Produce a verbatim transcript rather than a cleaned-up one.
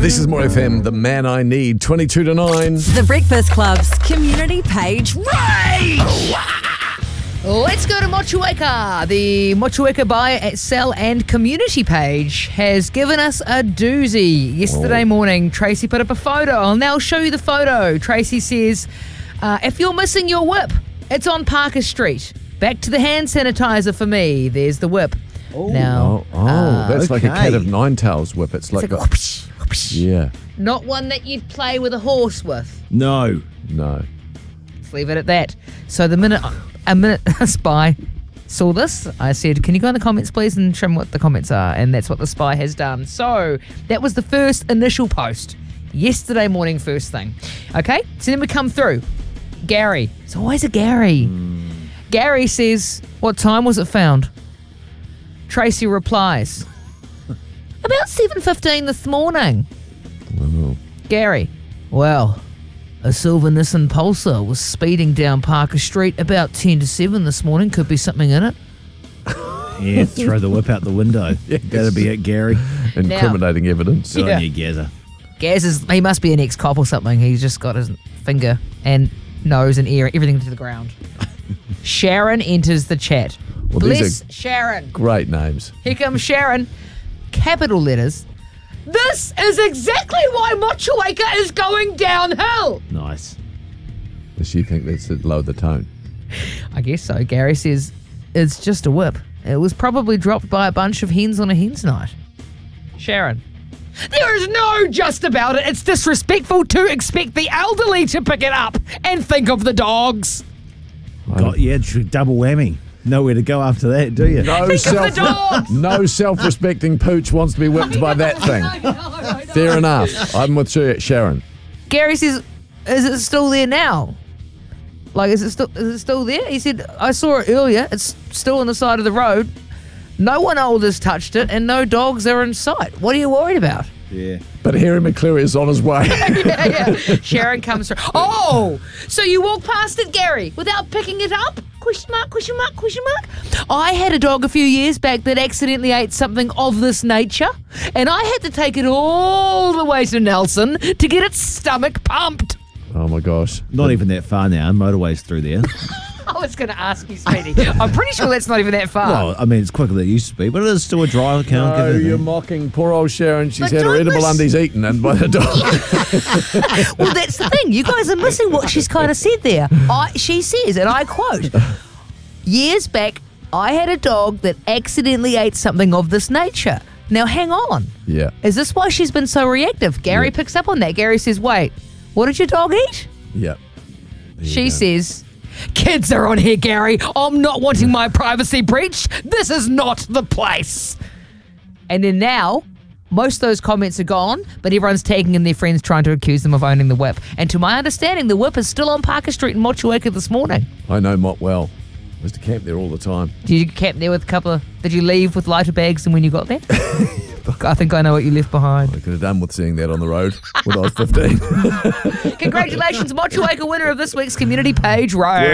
This is More F M, the man I need, twenty-two to nine. The Breakfast Club's community page rage! Let's go to Motueka. The Motueka Buy, Sell and Community page has given us a doozy. Yesterday morning, Tracy put up a photo. I'll now show you the photo. Tracy says, uh, if you're missing your whip, it's on Parker Street. Back to the hand sanitizer for me. There's the whip. Oh, now, oh, oh uh, that's like a okay. cat of nine tails whip. It's like, it's like a, a whoosh, whoosh. yeah, Not one that you'd play with a horse with. No. no. Let's leave it at that. So the minute a minute a spy saw this, I said, can you go in the comments please and show me what the comments are? And that's what the spy has done. So that was the first initial post. Yesterday morning, first thing. Okay, so then we come through. Gary. It's always a Gary. Mm. Gary says, what time was it found? Tracy replies, about seven fifteen this morning. Oh. Gary, well, a silver Nissan Pulsar was speeding down Parker Street about ten to seven this morning. Could be something in it. Yeah, throw the whip out the window. Yes. That'd be it, Gary. Incriminating evidence. Good Yeah. on you, Gazza. Gaz is, he must be an ex-cop or something. He's just got his finger and nose and ear, everything to the ground. Sharon enters the chat. Well, these Bless are- Sharon. Great names. Here comes Sharon. Capital letters. This is exactly why Motueka is going downhill. Nice. Does she think that's to lower the tone? I guess so. Gary says, it's just a whip. It was probably dropped by a bunch of hens on a hen's night. Sharon. There is no just about it. It's disrespectful to expect the elderly to pick it up and think of the dogs. Got, yeah, tr- double whammy. Nowhere to go after that, do you? No, Think of self, the dogs. no self-respecting pooch wants to be whipped by that thing. Fair enough. I'm with you, Sharon. Gary says, is it still there now? Like, is it still is it still there? He said, I saw it earlier. It's still on the side of the road. No one old has touched it and no dogs are in sight. What are you worried about? Yeah. But Harry McCleary is on his way. yeah, yeah. Sharon comes through. Oh, so you walk past it, Gary, without picking it up? Question mark, question mark, question mark. I had a dog a few years back that accidentally ate something of this nature, and I had to take it all the way to Nelson to get its stomach pumped. Oh my gosh. Not even that far now. Motorway's through there. I was going to ask you, Speedy. I'm pretty sure that's not even that far. Well, I mean, it's quicker than it used to be, but it is still a drive. Can't No, give it a you're thing. mocking poor old Sharon. She's But had her don't edible miss- undies eaten and by the dog. Well, that's the thing. You guys are missing what she's kind of said there. I, she says, and I quote, years back, I had a dog that accidentally ate something of this nature. Now, hang on. Yeah. Is this why she's been so reactive? Gary Yeah. picks up on that. Gary says, wait, what did your dog eat? Yeah. There you She go. says, kids are on here, Gary. I'm not wanting my privacy breached. This is not the place. And then now, most of those comments are gone, but everyone's tagging in their friends trying to accuse them of owning the whip. And to my understanding, the whip is still on Parker Street in Motueka this morning. I know Mott well. I used to camp there all the time. Did you camp there with a couple of... Did you leave with lighter bags than when you got there? I think I know what you left behind. I could have done with seeing that on the road when I was fifteen. Congratulations, Motueka winner of this week's community page, Rose.